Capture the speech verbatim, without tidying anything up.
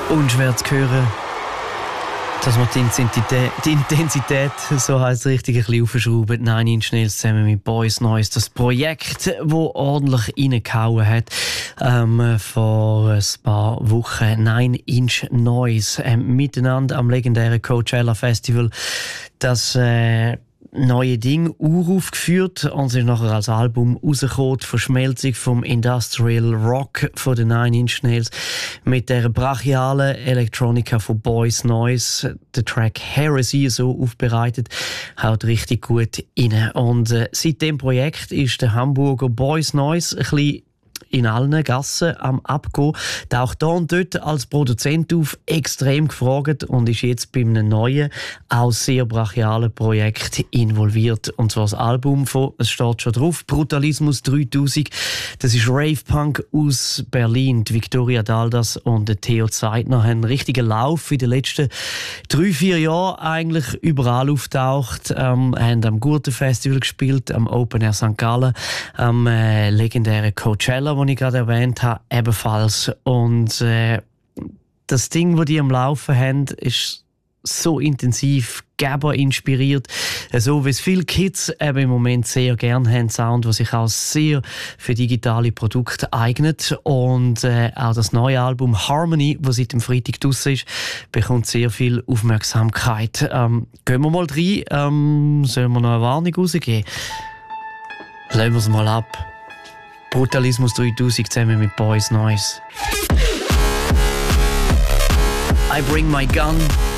Unschwer zu hören, dass man die Intensität, die Intensität so heisst, richtig ein bisschen aufschrauben. Nine Inch Nails zusammen mit Boys Noise. Das Projekt, das ordentlich reingehauen hat ähm, vor ein paar Wochen. Nine Inch Noise ähm, miteinander am legendären Coachella Festival. Das äh, neue Ding uraufgeführt und es ist nachher als Album rausgekommen, die Verschmelzung vom Industrial Rock von den Nine Inch Nails mit der brachialen Elektronika von Boys Noise. Der Track Heresy, so aufbereitet, haut richtig gut rein. Und äh, seit dem Projekt ist der Hamburger Boys Noise ein bisschen in allen Gassen am Abgehen, taucht hier und dort als Produzent auf, extrem gefragt und ist jetzt bei einem neuen, auch sehr brachialen Projekt involviert. Und zwar das Album von, es steht schon drauf, Brutalismus dreitausend. Das ist Rave Punk aus Berlin. Die Victoria Daldas und der Theo Zeitner haben einen richtigen Lauf in den letzten drei, vier Jahren eigentlich überall auftaucht. Ähm, haben am Gurten-Festival gespielt, am Open Air Sankt Gallen, am äh, legendären Coachella, den ich gerade erwähnt habe, ebenfalls. Und äh, das Ding, das die am Laufen haben, ist so intensiv, Gabber inspiriert, so wie es viele Kids eben im Moment sehr gerne haben, Sound, der sich auch sehr für digitale Produkte eignet. Und äh, auch das neue Album Harmony, das seit dem Freitag draussen ist, bekommt sehr viel Aufmerksamkeit. Ähm, gehen wir mal rein. Ähm, sollen wir noch eine Warnung rausgeben? Lassen wir es mal ab. Brutalismus dreitausend zusammen mit Boys Noise. I bring my gun.